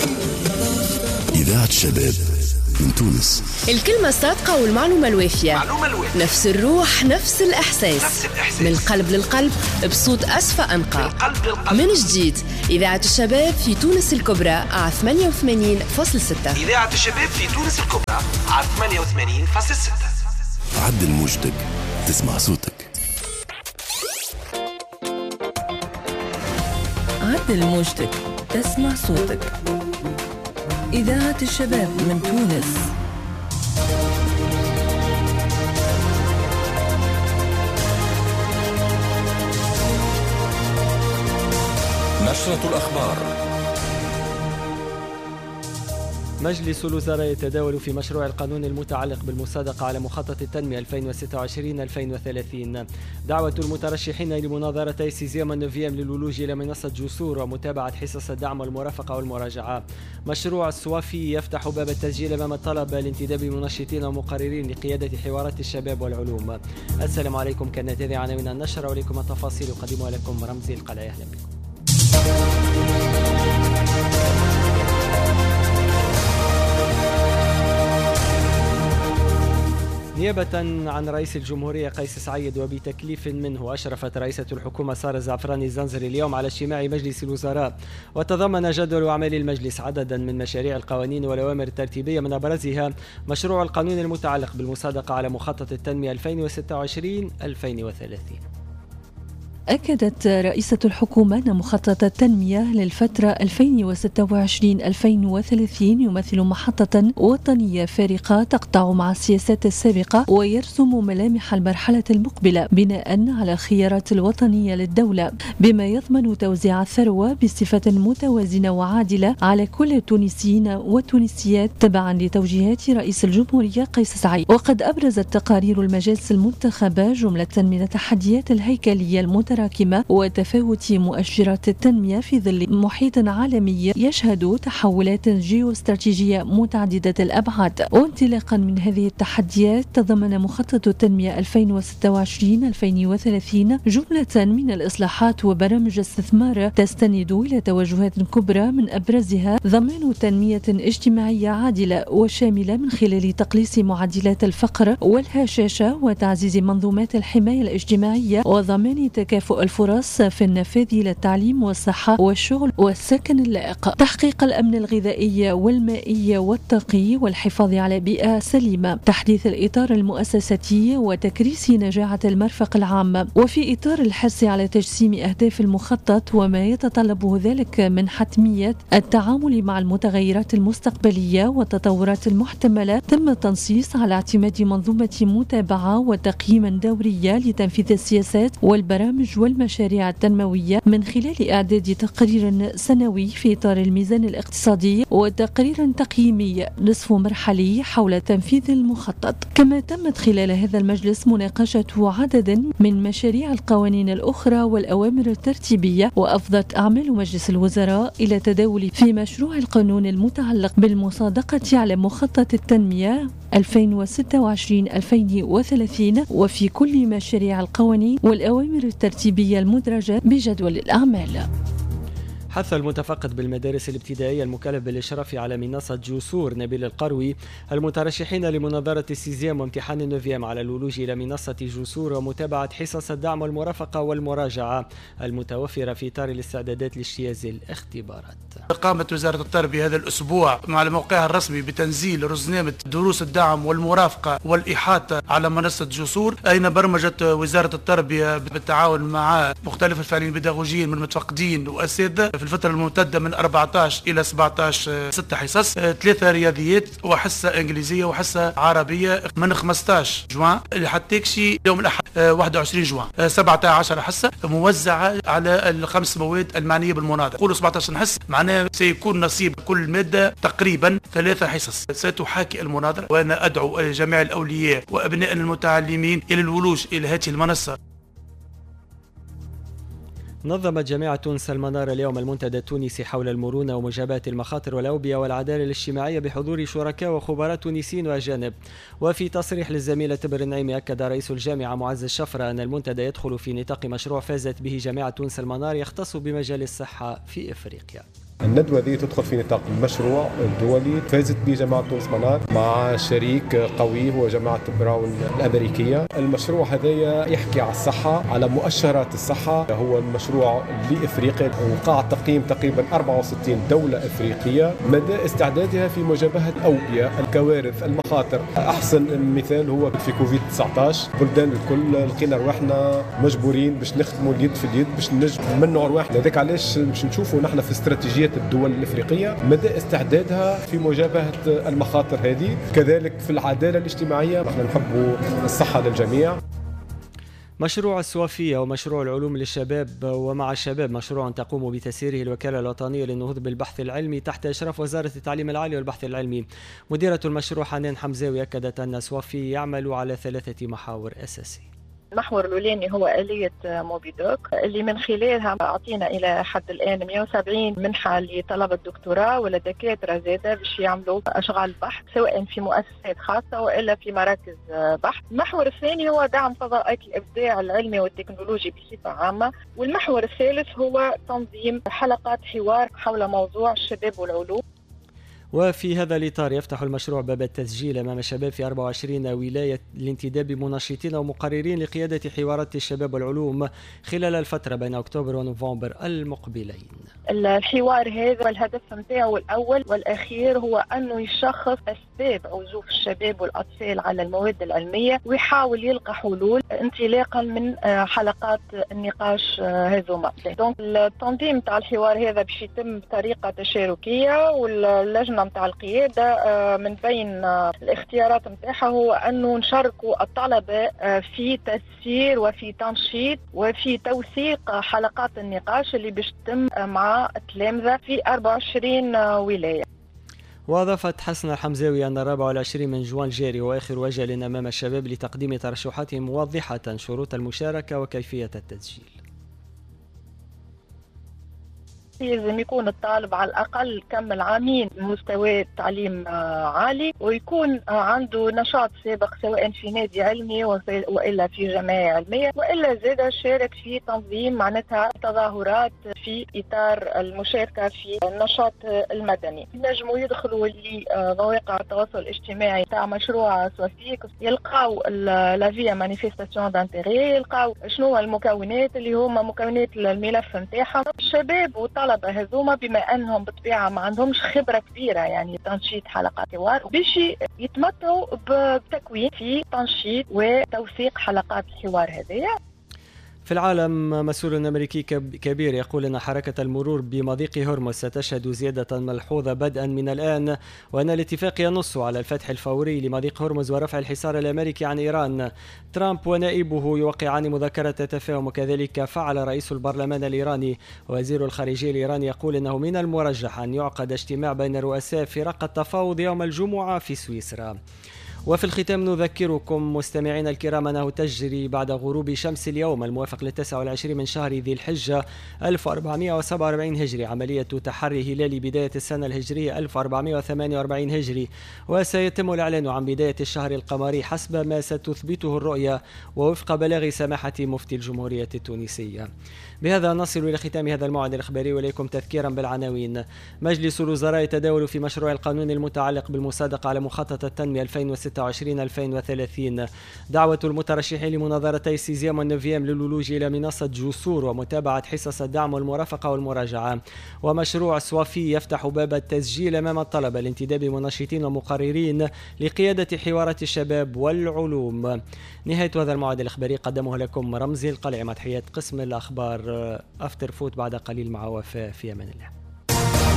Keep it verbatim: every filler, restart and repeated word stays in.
إذاعة الشباب من تونس. الكلمة الصادقة والمعلومة الوافية. معلومة الوافية. نفس الروح، نفس الإحساس. نفس الإحساس. من القلب للقلب، بصوت أصفى أنقى. من القلب للقلب. من جديد، إذاعة الشباب في تونس الكبرى على ثمانية وثمانين فاصلة ستة. إذاعة الشباب في تونس الكبرى على ثمانية وثمانين فاصلة ستة. عدل موجتك تسمع صوتك. عدل موجتك تسمع صوتك. إذاعة الشباب من تونس. نشرة الأخبار. مجلس الوزراء يتداول في مشروع القانون المتعلق بالمصادقة على مخطط التنمية ألفين وستة وعشرين ألفين وثلاثين. دعوة المترشحين لمناظرتي سيزيام النوفيام للولوج إلى منصة جسور ومتابعة حصص الدعم والمرافقة والمراجعة. مشروع الصوافي يفتح باب التسجيل أمام الطلب لانتداب منشطين ومقررين لقيادة حوارات الشباب والعلوم. السلام عليكم، كانت هذه عناوين النشرة ولكم التفاصيل يقدمها لكم رمزي القلعي. أهلا بكم. نيابة عن رئيس الجمهورية قيس سعيد وبتكليف منه، أشرفت رئيسة الحكومة سارة زعفراني الزنزري اليوم على اجتماع مجلس الوزراء، وتضمن جدول أعمال المجلس عددا من مشاريع القوانين والأوامر الترتيبية، من أبرزها مشروع القانون المتعلق بالمصادقة على مخطط التنمية ألفين وستة وعشرين ألفين وثلاثين. أكدت رئيسة الحكومة أن مخطط التنمية للفترة ألفين وستة وعشرين ألفين وثلاثين يمثل محطة وطنية فارقة تقطع مع السياسات السابقة ويرسم ملامح المرحلة المقبلة بناء على الخيارات الوطنية للدولة، بما يضمن توزيع الثروة بصفة متوازنة وعادلة على كل التونسيين والتونسيات تبعا لتوجيهات رئيس الجمهورية قيس سعيد. وقد أبرزت تقارير المجالس المنتخبة جملة من التحديات الهيكلية المتراكمة وتفاوت مؤشرات التنمية في ظل محيط عالمي يشهد تحولات جيوستراتيجية متعددة الأبعاد. وانطلاقا من هذه التحديات، تضمن مخطط التنمية ألفين وستة وعشرين ألفين وثلاثين جملة من الإصلاحات وبرامج استثمار تستند إلى توجهات كبرى، من أبرزها ضمان تنمية اجتماعية عادلة وشاملة من خلال تقليص معدلات الفقر والهشاشة وتعزيز منظومات الحماية الاجتماعية وضمان تكافؤ الفرص في النفاذ للتعليم والصحة والشغل والسكن اللائق، تحقيق الأمن الغذائي والمائي والطاقي والحفاظ على بيئة سليمة، تحديث الإطار المؤسساتي وتكريس نجاعة المرفق العام، وفي إطار الحرص على تجسيم أهداف المخطط وما يتطلبه ذلك من حتمية التعامل مع المتغيرات المستقبلية والتطورات المحتملة، تم التنصيص على اعتماد منظومة متابعة وتقييم دورية لتنفيذ السياسات والبرامج والمشاريع التنموية من خلال إعداد تقرير سنوي في إطار الميزان الاقتصادي وتقرير تقييمي نصف مرحلي حول تنفيذ المخطط. كما تمت خلال هذا المجلس مناقشة عدد من مشاريع القوانين الأخرى والأوامر الترتيبية، وأفضت أعمال مجلس الوزراء إلى تداول في مشروع القانون المتعلق بالمصادقة على مخطط التنمية ألفين وستة وعشرين ألفين وثلاثين وفي كل مشاريع القوانين والأوامر الترتيبية المدرجة بجدول الأعمال. حث المتفقد بالمدارس الابتدائية المكلف بالإشراف على منصة جسور نبيل القروي المترشحين لمناظرة السيزيام وامتحان النوفيام على الولوج إلى منصة جسور ومتابعة حصص الدعم والمرافقة والمراجعة المتوفرة في إطار الاستعدادات لاجتياز الاختبارات. قامت وزارة التربية هذا الأسبوع على موقعها الرسمي بتنزيل رزنامة دروس الدعم والمرافقة والإحاطة على منصة جسور، أين برمجت وزارة التربية بالتعاون مع مختلف الفاعلين البيداغوجيين من متفقدين وأساتذة في الفترة الممتدة من أربعة عشر إلى سبعة عشر ستة حصص، ثلاثة رياضيات وحصة إنجليزية وحصة عربية من خمسة عشر جوان لحتى تكشي يوم الأحد واحد وعشرين جوان، سبعة عشر حصة موزعة على الخمس مواد المعنية بالمناظرة. قولوا سبعة عشر حصة معناه سيكون نصيب كل مادة تقريبا ثلاثة حصص. ستحاكي المناظرة، وأنا أدعو جميع الأولياء وأبناء المتعلمين إلى الولوج إلى هذه المنصة. نظمت جامعة تونس المنار اليوم المنتدى التونسي حول المرونة ومجابهة المخاطر والأوبئة والعدالة الاجتماعية بحضور شركاء وخبراء تونسيين وأجانب. وفي تصريح للزميلة تبر النعيمي، أكد رئيس الجامعة معز الشفرة أن المنتدى يدخل في نطاق مشروع فازت به جامعة تونس المنار يختص بمجال الصحة في إفريقيا. الندوة ذي تدخل في نطاق المشروع الدولي فازت به جامعة تونس مناط مع شريك قوي هو جامعة براون الأمريكية. المشروع هذا يحكي على الصحة، على مؤشرات الصحة. هو المشروع لإفريقيا، وقع تقييم تقريبا أربعة وستين دولة إفريقية مدى استعدادها في مواجهة الأوبئة، الكوارث، المخاطر. أحسن مثال هو في كوفيد تسعة عشر، بلدان الكل لقينا رواحنا مجبورين باش نخدموا اليد في اليد باش نمنعوا رواحنا. هذاك علاش باش نشوفوا نحن في استراتيجية الدول الإفريقية مدى استعدادها في مواجهة المخاطر هذه. كذلك في العدالة الاجتماعية، نحن نحب الصحة للجميع. مشروع الصوافية ومشروع العلوم للشباب ومع الشباب مشروع تقوم بتسييره الوكالة الوطنية للنهوض بالبحث العلمي تحت إشراف وزارة التعليم العالي والبحث العلمي. مديرة المشروع حنان حمزاوي أكدت أن صوافي يعمل على ثلاثة محاور أساسية. المحور الأولاني هو آلية موبيدوك اللي من خلالها أعطينا إلى حد الآن مئة وسبعين منحة لطلبة الدكتوراه ولا دكاترة زادة باش يعملوا أشغال بحث سواء في مؤسسات خاصة وإلا في مراكز بحث. المحور الثاني هو دعم فضاءات الإبداع العلمي والتكنولوجي بصفة عامة. والمحور الثالث هو تنظيم حلقات حوار حول موضوع الشباب والعلوم. وفي هذا الإطار يفتح المشروع باب التسجيل أمام الشباب في أربعة وعشرين ولاية لانتداب بمنشطين ومقررين لقيادة حوارات الشباب والعلوم خلال الفترة بين أكتوبر ونوفمبر المقبلين. الحوار هذا الهدف متاعه الأول والأخير هو أنه يشخص أسباب عزوف الشباب والأطفال على المواد العلمية ويحاول يلقى حلول انطلاقا من حلقات النقاش هذوما. دونك التنظيم تاع الحوار هذا باش يتم بطريقة تشاركية، واللجنة متاع القيادة من بين الاختيارات متاعها هو أنه نشاركوا الطلبة في تسيير وفي تنشيط وفي توثيق حلقات النقاش اللي باش تتم مع التلامذة في أربعة وعشرين ولاية. وأضافت حسن الحمزاوي أن الرابع والعشرين من جوان جاري وآخر وجل أمام الشباب لتقديم ترشحاتهم موضحة شروط المشاركة وكيفية التسجيل. لازم يكون الطالب على الأقل كمل عامين مستوى تعليم عالي ويكون عنده نشاط سابق سواء في نادي علمي وإلا في جمعية علمية وإلا زاد شارك في تنظيم معناتها تظاهرات في إطار المشاركة في النشاط المدني. نجموا يدخلوا لمواقع التواصل الاجتماعي تاع مشروع صوافيك يلقاو لافيا مانيفيستاسيون دانتيغي، يلقاو شنو المكونات اللي هما مكونات الملف نتاعهم. الشباب وطلبة هذوما بما انهم بطبيعه ما عندهمش خبره كبيره يعني تنشيط حلقات حوار باش يتمتعوا بتكوين في تنشيط وتوثيق حلقات الحوار هذه. في العالم مسؤول أمريكي كبير يقول أن حركة المرور بمضيق هرمز ستشهد زيادة ملحوظة بدءا من الآن، وأن الاتفاق ينص على الفتح الفوري لمضيق هرمز ورفع الحصار الأمريكي عن إيران. ترامب ونائبه يوقعان مذكرة تفاهم، وكذلك فعل رئيس البرلمان الإيراني. وزير الخارجية الإيراني يقول أنه من المرجح أن يعقد اجتماع بين رؤساء فرق التفاوض يوم الجمعة في سويسرا. وفي الختام نذكركم مستمعينا الكرام أنه تجري بعد غروب شمس اليوم الموافق للتاسع والعشرين من شهر ذي الحجة ألف وأربعمائة وسبعة وأربعين هجري عملية تحري هلال بداية السنة الهجرية ألف وأربعمائة وثمانية وأربعين هجري، وسيتم الإعلان عن بداية الشهر القمري حسب ما ستثبته الرؤية ووفق بلاغ سماحة مفتي الجمهورية التونسية. بهذا نصل إلى ختام هذا الموعد الإخباري، وليكم تذكيرا بالعناوين. مجلس الوزراء يتداول في مشروع القانون المتعلق بالمصادقة على مخطط التنمية ألفين وستة وعشرين ألفين وثلاثين. دعوة المترشحين لمناظرتي السيزيام والنوفيام للولوج إلى منصة جسور ومتابعة حصص الدعم والمرافقة والمراجعة. ومشروع صوافي يفتح باب التسجيل أمام الطلبة لانتداب منشطين ومقررين لقيادة حوارات الشباب والعلوم. نهاية هذا الموعد الإخباري قدمه لكم رمزي القلعي مع تحيات قسم الأخبار. أفتر فوت بعد قليل مع وفاء، في أمان الله.